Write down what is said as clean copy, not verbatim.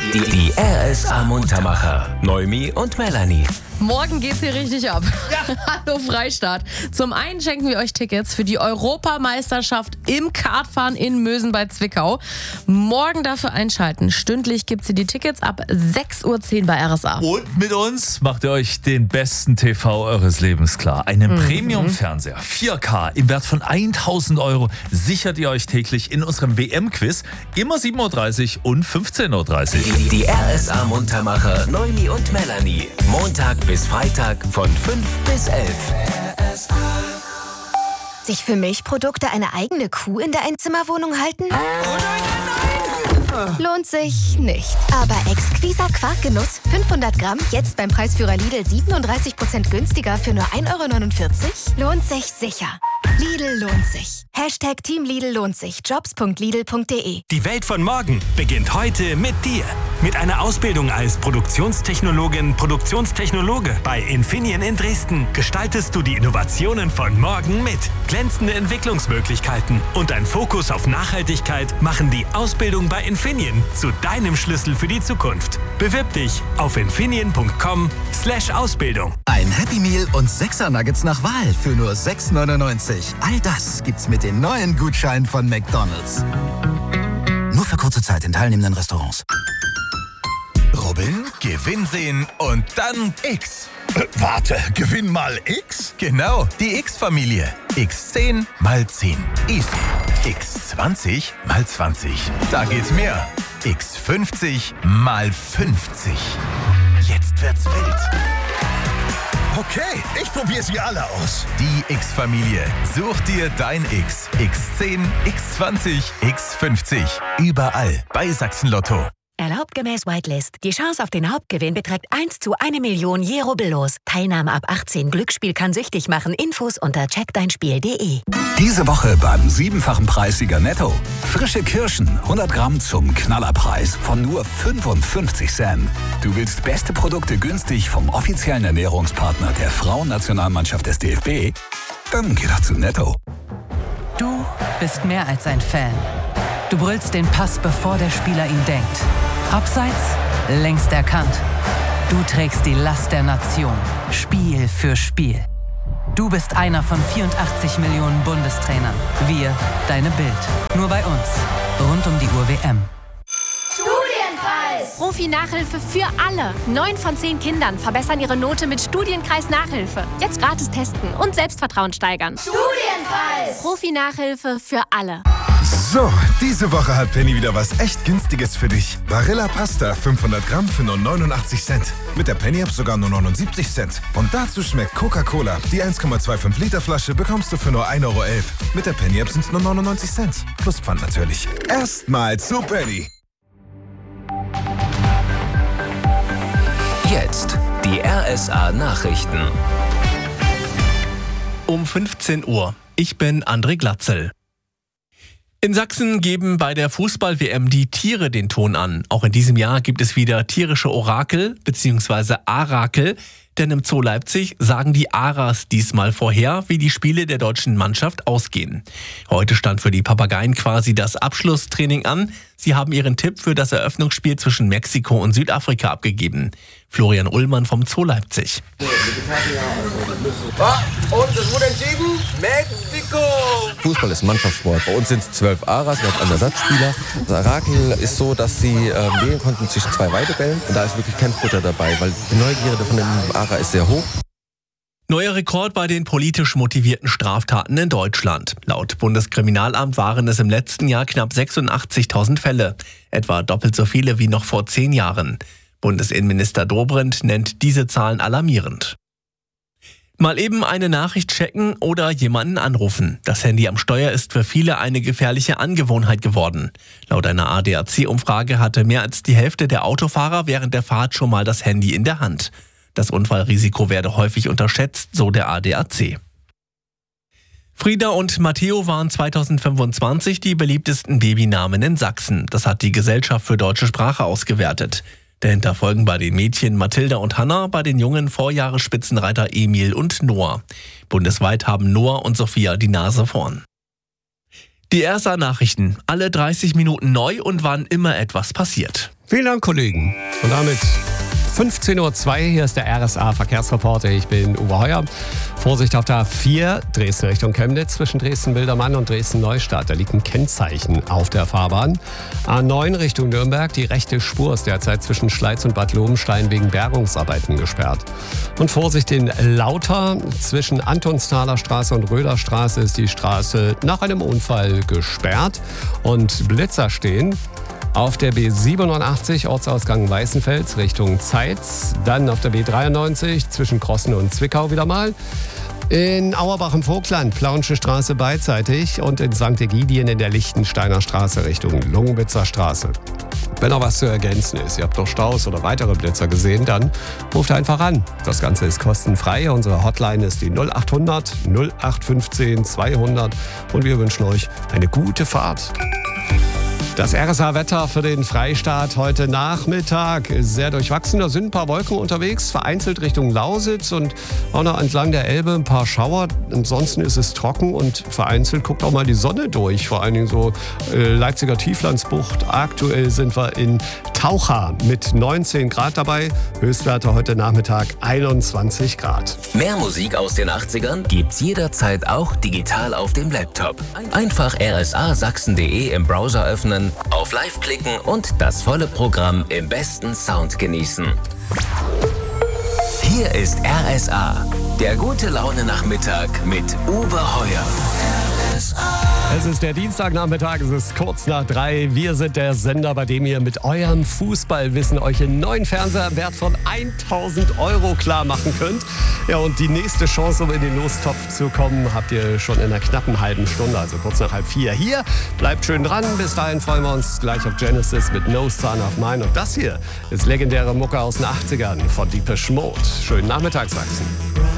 Die RSA Muntermacher. Noemi und Melanie. Morgen geht's hier richtig ab. Ja. Hallo Freistaat. Zum einen schenken wir euch Tickets für die Europameisterschaft im Kartfahren in Mösen bei Zwickau. Morgen dafür einschalten. Stündlich gibt's hier die Tickets ab 6:10 Uhr bei RSA. Und mit uns macht ihr euch den besten TV eures Lebens klar. Einen Premium-Fernseher 4K im Wert von 1.000 Euro sichert ihr euch täglich in unserem WM-Quiz. Immer 7:30 Uhr und 15:30 Uhr. Die RSA Muntermacher Noemi und Melanie. Montag bis Freitag von 5 bis 11. Sich für Milchprodukte eine eigene Kuh in der Einzimmerwohnung halten? Lohnt sich nicht. Aber Exquisa Quarkgenuss 500 Gramm, jetzt beim Preisführer Lidl 37% günstiger für nur 1,49 €? Lohnt sich sicher. Lidl lohnt sich. Hashtag Team Lidl lohnt sich. Jobs.lidl.de. Die Welt von morgen beginnt heute mit dir. Mit einer Ausbildung als Produktionstechnologe bei Infineon in Dresden gestaltest du die Innovationen von morgen mit. Glänzende Entwicklungsmöglichkeiten und ein Fokus auf Nachhaltigkeit machen die Ausbildung bei Infineon zu deinem Schlüssel für die Zukunft. Bewirb dich auf infineon.com/Ausbildung. Ein Happy Meal und 6er Nuggets nach Wahl für nur 6,99 €. All das gibt's mit den neuen Gutscheinen von McDonald's. Nur für kurze Zeit in teilnehmenden Restaurants. Rubbeln, Gewinn sehen und dann X. Warte, Gewinn mal X? Genau, die X-Familie. X10 mal 10. Easy. X20 mal 20. Da geht's mehr. X50 mal 50. Jetzt wird's wild. Okay, ich probiere sie alle aus. Die X-Familie. Such dir dein X. X10, X20, X50. Überall bei Sachsen Lotto. Erlaubt gemäß Whitelist. Die Chance auf den Hauptgewinn beträgt 1 zu 1 Million je rubbellos. Teilnahme ab 18. Glücksspiel kann süchtig machen. Infos unter checkdeinspiel.de. Diese Woche beim 7-fachen Preissieger Netto. Frische Kirschen, 100 Gramm zum Knallerpreis von nur 55 Cent. Du willst beste Produkte günstig vom offiziellen Ernährungspartner der Frauennationalmannschaft des DFB? Dann geh doch zu Netto. Du bist mehr als ein Fan. Du brüllst den Pass, bevor der Spieler ihn denkt. Abseits, längst erkannt. Du trägst die Last der Nation, Spiel für Spiel. Du bist einer von 84 Millionen Bundestrainern. Wir, deine Bild. Nur bei uns. Rund um die Uhr WM. Studienkreis! Profi-Nachhilfe für alle. 9 von 10 Kindern verbessern ihre Note mit Studienkreis-Nachhilfe. Jetzt gratis testen und Selbstvertrauen steigern. Studienkreis! Profi-Nachhilfe für alle. So, diese Woche hat Penny wieder was echt Günstiges für dich. Barilla Pasta 500 Gramm für nur 89 Cent. Mit der Penny-App sogar nur 79 Cent. Und dazu schmeckt Coca-Cola. Die 1,25 Liter Flasche bekommst du für nur 1,11 €. Mit der Penny-App sind es nur 99 Cent. Plus Pfand natürlich. Erstmal zu Penny. Jetzt die RSA Nachrichten. Um 15 Uhr. Ich bin André Glatzel. In Sachsen geben bei der Fußball-WM die Tiere den Ton an. Auch in diesem Jahr gibt es wieder tierische Orakel bzw. Arakel. Denn im Zoo Leipzig sagen die Aras diesmal vorher, wie die Spiele der deutschen Mannschaft ausgehen. Heute stand für die Papageien quasi das Abschlusstraining an. Sie haben ihren Tipp für das Eröffnungsspiel zwischen Mexiko und Südafrika abgegeben. Florian Ullmann vom Zoo Leipzig. Und es wurde entschieden, Mexiko! Fußball ist Mannschaftssport. Bei uns sind es 12 Aras, wir haben einen Ersatzspieler. Das Arakel ist so, dass sie wählen konnten zwischen 2 Weidebällen. Und da ist wirklich kein Futter dabei, weil die Neugierde von dem Ara ist sehr hoch. Neuer Rekord bei den politisch motivierten Straftaten in Deutschland. Laut Bundeskriminalamt waren es im letzten Jahr knapp 86.000 Fälle. Etwa doppelt so viele wie noch vor 10 Jahren. Bundesinnenminister Dobrindt nennt diese Zahlen alarmierend. Mal eben eine Nachricht checken oder jemanden anrufen. Das Handy am Steuer ist für viele eine gefährliche Angewohnheit geworden. Laut einer ADAC-Umfrage hatte mehr als die Hälfte der Autofahrer während der Fahrt schon mal das Handy in der Hand. Das Unfallrisiko werde häufig unterschätzt, so der ADAC. Frieda und Matteo waren 2025 die beliebtesten Babynamen in Sachsen. Das hat die Gesellschaft für deutsche Sprache ausgewertet. Dahinter folgen bei den Mädchen Mathilda und Hanna, bei den Jungen Vorjahresspitzenreiter Emil und Noah. Bundesweit haben Noah und Sophia die Nase vorn. Die RSA Nachrichten, alle 30 Minuten neu und wann immer etwas passiert. Vielen Dank, Kollegen. Und damit 15.02 Uhr, hier ist der RSA-Verkehrsreporter. Ich bin Uwe Heuer. Vorsicht auf der A4, Dresden Richtung Chemnitz, zwischen Dresden-Bildermann und Dresden-Neustadt. Da liegt ein Kennzeichen auf der Fahrbahn. A9 Richtung Nürnberg, die rechte Spur ist derzeit zwischen Schleiz und Bad Lobenstein wegen Bergungsarbeiten gesperrt. Und Vorsicht in Lauter, zwischen Antonsthaler Straße und Röderstraße ist die Straße nach einem Unfall gesperrt und Blitzer stehen. Auf der B87 Ortsausgang Weißenfels Richtung Zeitz, dann auf der B93 zwischen Krossen und Zwickau wieder mal. In Auerbach im Vogtland, Plaunsche Straße beidseitig und in St. Egidien in der Lichtensteiner Straße Richtung Lungenwitzer Straße. Wenn noch was zu ergänzen ist, ihr habt noch Staus oder weitere Blitzer gesehen, dann ruft einfach an. Das Ganze ist kostenfrei. Unsere Hotline ist die 0800 0815 200 und wir wünschen euch eine gute Fahrt. Das RSA-Wetter für den Freistaat heute Nachmittag ist sehr durchwachsen. Da sind ein paar Wolken unterwegs, vereinzelt Richtung Lausitz und auch noch entlang der Elbe ein paar Schauer. Ansonsten ist es trocken und vereinzelt guckt auch mal die Sonne durch. Vor allen Dingen so Leipziger Tieflandsbucht. Aktuell sind wir in Taucha mit 19 Grad dabei. Höchstwerte heute Nachmittag 21 Grad. Mehr Musik aus den 80ern gibt's jederzeit auch digital auf dem Laptop. Einfach rsasachsen.de im Browser öffnen, auf Live klicken und das volle Programm im besten Sound genießen. Hier ist RSA, der gute Laune-Nachmittag mit Uwe Heuer. Es ist der Dienstagnachmittag, es ist kurz nach 3. Wir sind der Sender, bei dem ihr mit eurem Fußballwissen euch einen neuen Fernseher wert von 1.000 € klar machen könnt. Ja, und die nächste Chance, um in den Lostopf zu kommen, habt ihr schon in einer knappen halben Stunde, also kurz nach 3:30. Hier, bleibt schön dran. Bis dahin freuen wir uns gleich auf Genesis mit No Son of Mine. Und das hier ist legendäre Mucke aus den 80ern von Depeche Mode. Schönen Nachmittag, Sachsen.